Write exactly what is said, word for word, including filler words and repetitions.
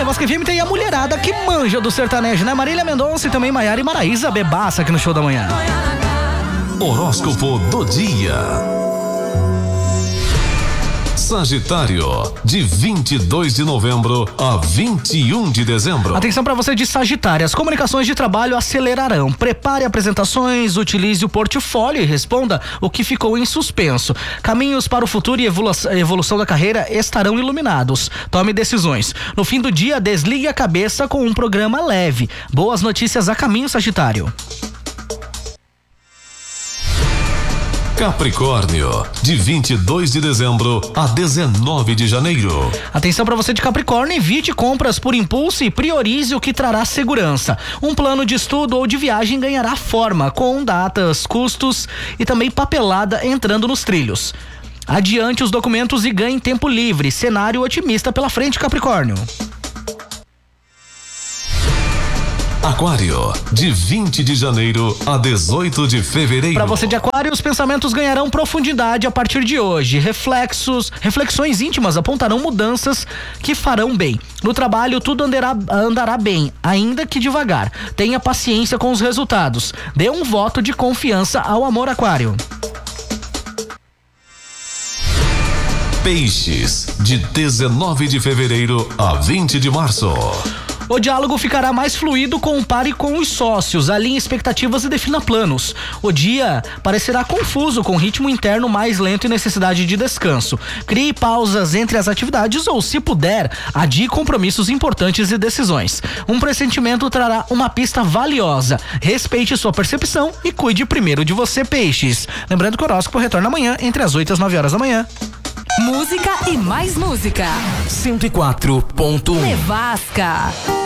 Nevasca F M tem a mulherada que manja do sertanejo, né? Marília Mendonça e também Maiara e Maraísa Bebaça aqui no Show da Manhã. Horóscopo do dia. Sagitário, de vinte e dois de novembro a vinte e um de dezembro. Atenção para você de Sagitário, as comunicações de trabalho acelerarão. Prepare apresentações, utilize o portfólio e responda o que ficou em suspenso. Caminhos para o futuro e evolu- evolução da carreira estarão iluminados. Tome decisões. No fim do dia, desligue a cabeça com um programa leve. Boas notícias a caminho, Sagitário. Capricórnio, de vinte e dois de dezembro a dezenove de janeiro. Atenção para você de Capricórnio, evite compras por impulso e priorize o que trará segurança. Um plano de estudo ou de viagem ganhará forma, com datas, custos e também papelada entrando nos trilhos. Adiante os documentos e ganhe tempo livre. Cenário otimista pela frente, Capricórnio. Aquário, de vinte de janeiro a dezoito de fevereiro. Para você de Aquário, os pensamentos ganharão profundidade a partir de hoje. Reflexos, reflexões íntimas apontarão mudanças que farão bem. No trabalho, tudo andará, andará bem, ainda que devagar. Tenha paciência com os resultados. Dê um voto de confiança ao amor, Aquário. Peixes, de dezenove de fevereiro a vinte de março. O diálogo ficará mais fluido com o par e com os sócios. Alinhe expectativas e defina planos. O dia parecerá confuso, com ritmo interno mais lento e necessidade de descanso. Crie pausas entre as atividades ou, se puder, adie compromissos importantes e decisões. Um pressentimento trará uma pista valiosa. Respeite sua percepção e cuide primeiro de você, Peixes. Lembrando que o horóscopo retorna amanhã entre as oito e as nove horas da manhã. Música e mais música. cento e quatro ponto um. Nevasca.